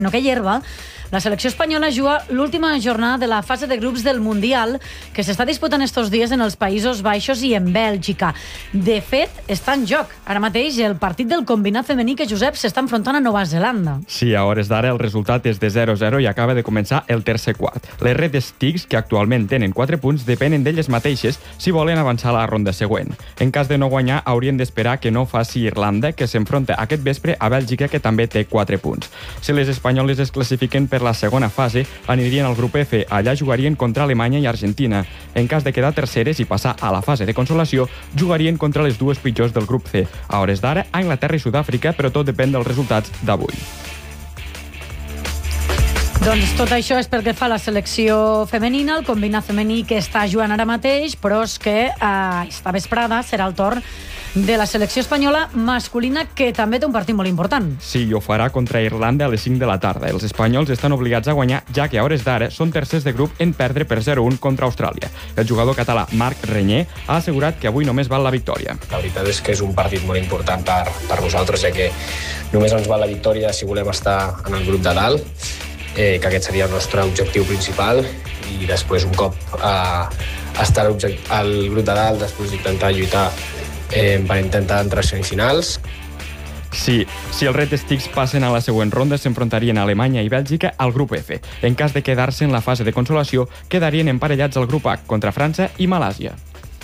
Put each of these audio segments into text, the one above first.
no que hierba, la selecció espanyola juga l'última jornada de la fase de grups del Mundial que s'està disputant estos dies en els Països Baixos i en Bèlgica. De fet, està en joc ara mateix el partit del combinat femení que, Josep, s'està enfrontant a Nova Zelanda. Sí, a hores d'ara el resultat és de 0-0 i acaba de començar el tercer quart. Les Red Sticks, que actualment tenen 4 punts, depenen d'elles mateixes si volen avançar a la ronda següent. En cas de no guanyar, haurien d'esperar que no faci Irlanda, que s'enfronta aquest vespre a Bèlgica, que també té 4 punts. Si les espanyoles es classifiquen per la segona fase, anirien al grup F. Allà jugarien contra Alemanya i Argentina. En cas de quedar terceres i passar a la fase de consolació, jugarien contra les dues pitjors del grup C. A hores d'ara, Anglaterra i Sud-àfrica, però tot depèn dels resultats d'avui. Doncs tot això és pel que fa a la selecció femenina, el combinat femení que està jugant ara mateix, però és que esta vesprada serà el torn de la selecció espanyola masculina, que també té un partit molt important. Sí, i ho farà contra Irlanda a les 5 de la tarda. Els espanyols estan obligats a guanyar, ja que a hores d'ara són tercers de grup en perdre per 0-1 contra Austràlia. El jugador català Marc Reñé ha assegurat que avui només val la victòria. La veritat és que és un partit molt important per nosaltres, ja que només ens val la victòria si volem estar en el grup de dalt, que aquest seria el nostre objectiu principal, i després, un cop estar al grup de dalt, després d'intentar lluitar per intentar entrar a semifinals. Sí, si els Red Sticks passen a la següent ronda, s'enfrontarien a Alemanya i Bèlgica al grup F. En cas de quedar-se en la fase de consolació, quedarien emparellats al grup H contra França i Malàsia.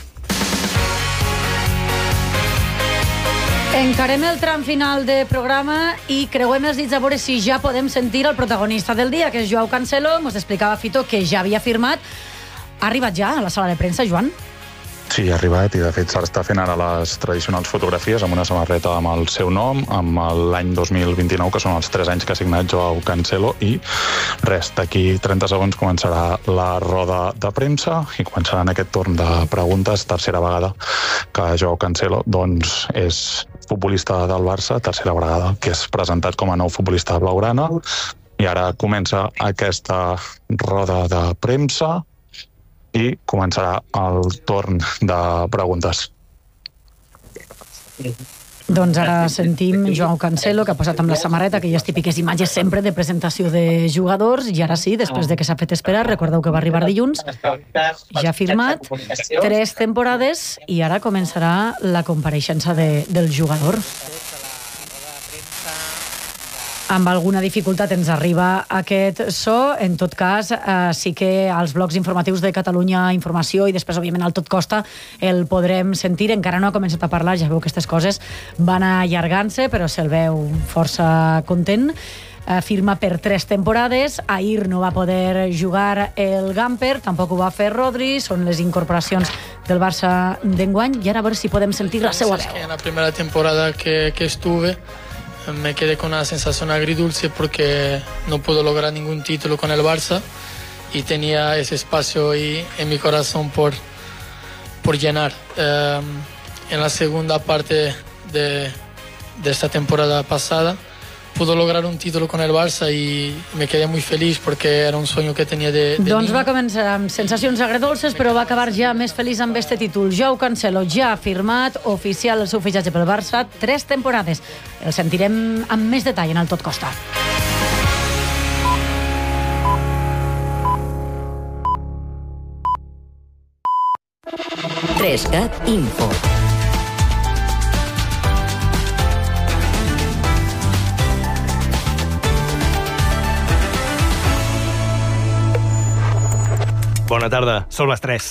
Encarem el tram final de programa i creuem els dits a veure si ja podem sentir el protagonista del dia, que és Joao Cancelo. Ens explicava Fito que ja havia firmat. Ha arribat ja a la sala de premsa, Joan? Sí, ha arribat, i de fet s'està fent ara les tradicionals fotografies amb una samarreta amb el seu nom, amb l'any 2029, que són els 3 anys que ha signat Joao Cancelo, i res, d'aquí 30 segons començarà la roda de premsa i començarà en aquest torn de preguntes, tercera vegada que Joao Cancelo doncs és futbolista del Barça, tercera vegada que és presentat com a nou futbolista blaugrana, i ara comença aquesta roda de premsa i començarà el torn de preguntes. Doncs ara sentim Joao Cancelo, que ha posat amb la samarreta aquelles típiques imatges sempre de presentació de jugadors, i ara sí, després de que s'ha fet esperar, recordeu que va arribar dilluns, ja ha firmat 3 temporades i ara començarà la compareixença del jugador. Amb alguna dificultat ens arriba aquest so. En tot cas, sí que als blocs informatius de Catalunya Informació i després, òbviament, al Tot Costa el podrem sentir. Encara no ha començat a parlar, ja veu que aquestes coses van allargant-se, però se'l veu força content. Firma per 3 temporades. Ahir no va poder jugar el Gamper, tampoc ho va fer Rodri. Són les incorporacions del Barça d'enguany. I ara a veure si podem sentir la seva veu. En la primera temporada que estuve me quedé con una sensación agridulce porque no pude lograr ningún título con el Barça y tenía ese espacio ahí en mi corazón por llenar. En la segunda parte de esta temporada pasada pude lograr un título con el Barça y me quedé muy feliz porque era un sueño que tenía de Doncs niño. va començar amb sensacions agredolces, però va acabar ja més feliç amb este títol. Joao Cancelo ja ha firmat oficial el seu fitxatge pel Barça, 3 temporades. El sentirem amb més detall en el Tot Costa. Trescat Info. Bona tarda, són les 3.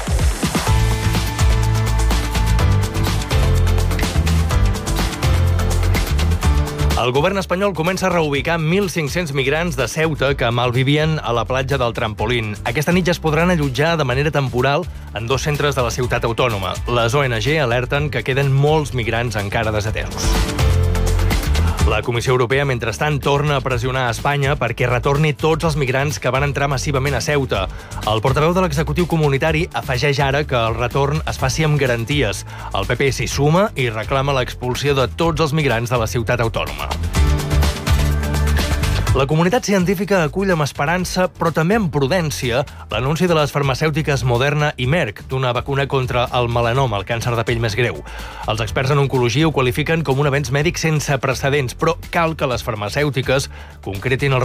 El govern espanyol comença a reubicar 1.500 migrants de Ceuta que malvivien a la platja del Trampolín. Aquesta nit ja es podran allotjar de manera temporal en 2 centres de la ciutat autònoma. Les ONG alerten que queden molts migrants encara desatesos. La Comissió Europea, mentrestant, torna a pressionar a Espanya perquè retorni tots els migrants que van entrar massivament a Ceuta. El portaveu de l'executiu comunitari afegeix ara que el retorn es faci amb garanties. El PP s'hi suma i reclama l'expulsió de tots els migrants de la ciutat autònoma. La comunitat científica acull amb esperança, però també amb prudència, l'anunci de les farmacèutiques Moderna i Merck d'una vacuna contra el melanoma, el càncer de pell més greu. Els experts en oncologia ho qualifiquen com un avenç mèdic sense precedents, però cal que les farmacèutiques concretin els